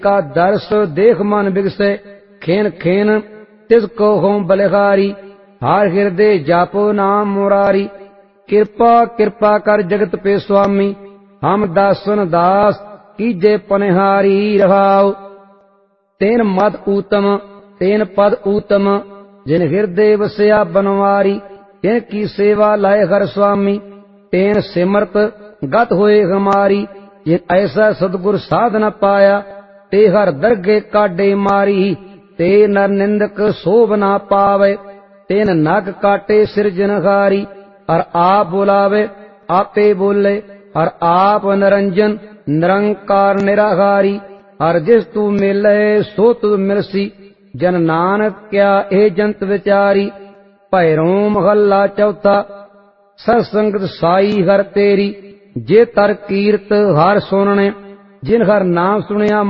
का दर्श देख मन बिगसे खेन खेन तिसको हों बलिहारी। हार हृदय जापो नाम मुरारी। कृपा कृपा कर जगत पे स्वामी हम दासन दास कीजे पनिहारी रहाओ। तेन मद ऊतम तेन पद ऊतम जिन हृदय वसया बनवारी। तिन की सेवा लाए हर स्वामी तेन सिमरत गत होए हमारी। जिन ऐसा सदगुर साध न पाया ते हर दरगे काटे मारी। ते नर निंदक शोभ ना पावे तेन नग काटे सिरजनहारी। और आप बुलावे आपे बोले और आप निरंजन निरंकार निराहारी। और जिस तू मिले सो तू मिलसी जन नानक क्या ए जंत विचारी। भैरों महला चौथा सत्संगत साई हर तेरी। जे तर कीरत हर सुनने जिन हर नाम सुनिया